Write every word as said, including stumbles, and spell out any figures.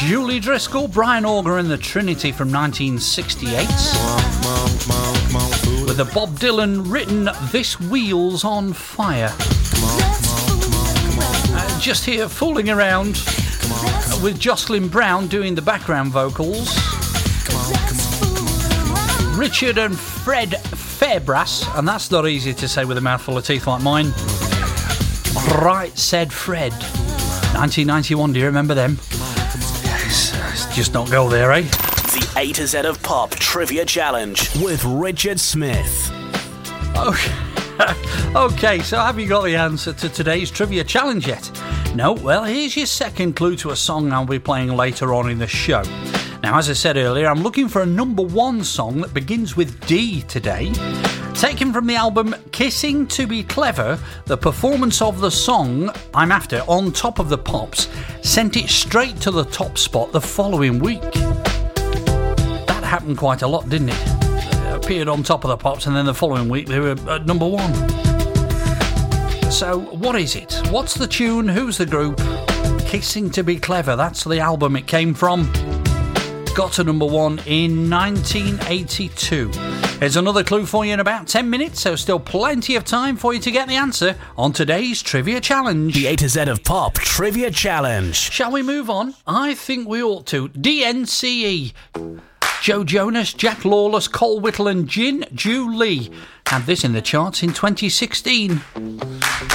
Julie Driscoll, Brian Auger and the Trinity from nineteen sixty-eight. With the Bob Dylan written This Wheel's on Fire. Uh, just here fooling around with Jocelyn Brown doing the background vocals. Richard and Fred Fairbrass, and that's not easy to say with a mouthful of teeth like mine. Right Said Fred. nineteen ninety-one, do you remember them? Yes, let's just not go there, eh? The A to Z of Pop Trivia Challenge with Richard Smith. Okay. Okay, so have you got the answer to today's Trivia Challenge yet? No? Well, here's your second clue to a song I'll be playing later on in the show. Now, as I said earlier, I'm looking for a number one song that begins with D today. Taken from the album Kissing to Be Clever, the performance of the song I'm after, On Top of the Pops, sent it straight to the top spot the following week. That happened quite a lot, didn't it? It appeared on Top of the Pops, and then the following week they were at number one. So, what is it? What's the tune? Who's the group? Kissing to Be Clever, that's the album it came from. Got to number one in nineteen eighty-two. Here's another clue for you in about ten minutes, so still plenty of time for you to get the answer on today's Trivia Challenge. The A to Z of Pop Trivia Challenge. Shall we move on? I think we ought to. D N C E. Joe Jonas, Jack Lawless, Cole Whittle and Jin Ju Lee had this in the charts in twenty sixteen.